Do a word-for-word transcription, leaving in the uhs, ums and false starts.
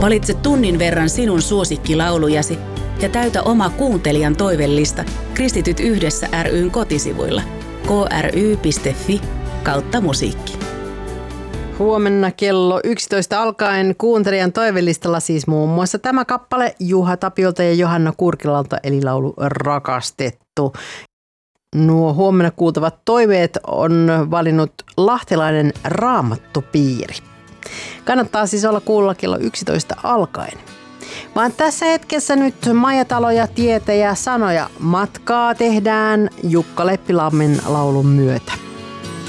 Valitse tunnin verran sinun suosikkilaulujasi ja täytä oma kuuntelijan toivellista Kristityt yhdessä ry:n kotisivuilla kry piste fi kautta musiikki. Huomenna kello yksitoista alkaen kuuntelijan toivellistalla siis muun muassa tämä kappale Juha Tapiolta ja Johanna Kurkilalta eli laulu Rakastettu. Nuo huomenna kuultavat toiveet on valinnut lahtelainen Raamattupiiri. Kannattaa siis olla kuulla kello yksitoista alkaen. Vaan tässä hetkessä nyt Majataloja, tietä ja sanoja. Matkaa tehdään Jukka Leppilammen laulun myötä.